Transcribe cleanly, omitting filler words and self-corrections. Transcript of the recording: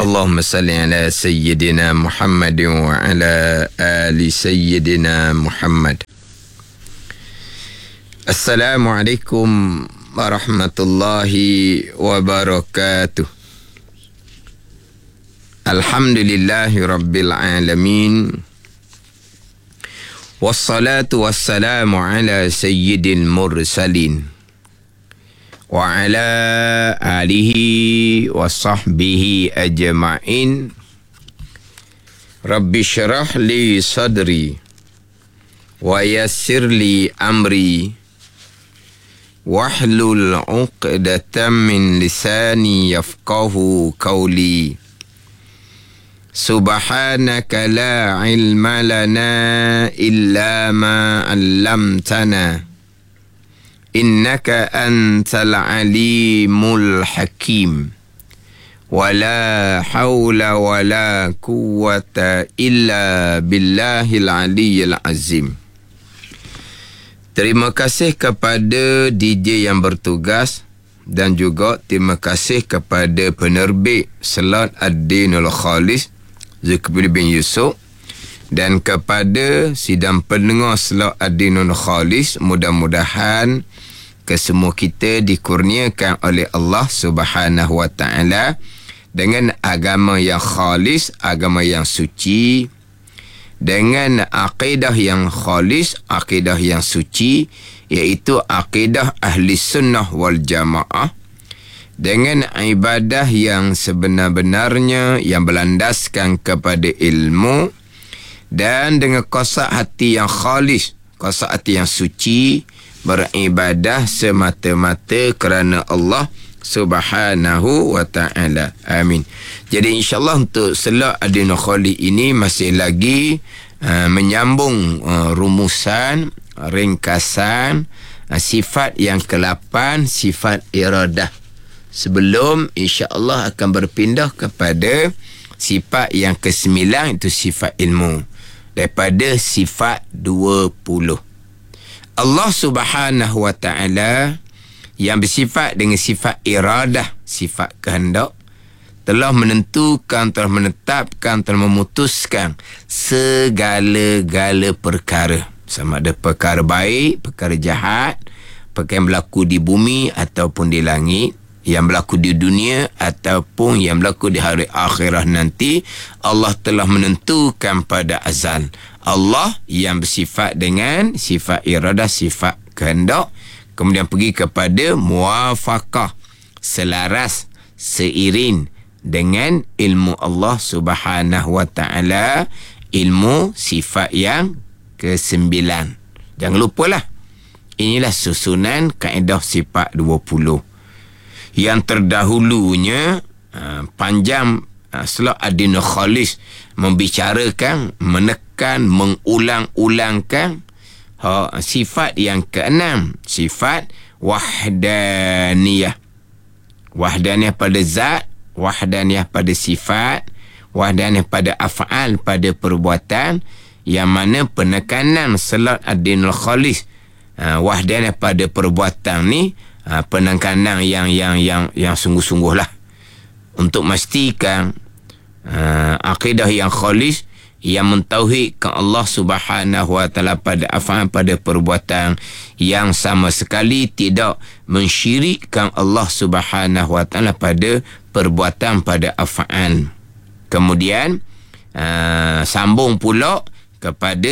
Allahumma salli ala Sayyidina Muhammad wa ala ali Sayyidina Muhammad. Assalamualaikum warahmatullahi wabarakatuh. Alhamdulillahi rabbil alamin. Wassalatu wassalamu ala sayyidil mursalin wa ala alihi wa sahbihi ajma'in. Rabbi syrah li sadri wa yassir li amri wahlul 'uqdatam min lisani yafqahu qawli. Subhanaka la ilma lana illa ma 'allamtana. Innaka antal alimul hakim. Wala hawla wala quwwata illa billahil aliyyil azim. Terima kasih kepada DJ yang bertugas dan juga terima kasih kepada penerbit Slot Ad-Dinul Khalis Zulkifli bin Yusuf dan kepada sidang pendengar Slot Ad-Dinul Khalis. Mudah-mudahan kesemua kita dikurniakan oleh Allah Subhanahu wa ta'ala dengan agama yang khalis, agama yang suci, dengan akidah yang khalis, akidah yang suci, iaitu akidah ahli sunnah wal jamaah, dengan ibadah yang sebenar-benarnya, yang berlandaskan kepada ilmu, dan dengan qasad hati yang khalis, qasad hati yang suci, beribadah semata-mata kerana Allah Subhanahu wa ta'ala. Amin. Jadi insyaAllah untuk Slot Ad-Dinul Khalis ini masih lagi menyambung rumusan, ringkasan sifat yang ke-8, sifat iradah. Sebelum insyaAllah akan berpindah kepada sifat yang ke-9, itu sifat ilmu. Daripada sifat 20. Allah Subhanahu wa ta'ala yang bersifat dengan sifat iradah, sifat kehendak, telah menentukan, telah menetapkan, telah memutuskan segala-gala perkara, sama ada perkara baik, perkara jahat, perkara yang berlaku di bumi ataupun di langit, yang berlaku di dunia ataupun yang berlaku di hari akhirat nanti. Allah telah menentukan pada azal. Allah yang bersifat dengan sifat iradah, sifat kehendak, kemudian pergi kepada muwafaqah, selaras, seiring dengan ilmu Allah Subhanahu wa ta'ala, ilmu sifat yang ke-9. Jangan lupalah, inilah susunan kaedah sifat 20. Yang terdahulunya panjang Slot Ad-Dinul Khalis membicarakan, menekan, mengulang-ulangkan sifat yang ke-6, sifat wahdaniyah. Wahdaniyah pada zat, wahdaniyah pada sifat, wahdaniyah pada af'al, pada perbuatan, yang mana penekanan Slot Ad-Dinul Khalis wahdaniyah pada perbuatan ni penekanan yang sungguh-sungguh lah, untuk memastikan akidah yang khalis, yang mentauhidkan Allah Subhanahu wa ta'ala pada af'al, pada perbuatan, yang sama sekali tidak mensyirikkan Allah Subhanahu wa ta'ala pada perbuatan, pada af'al. Kemudian sambung pula kepada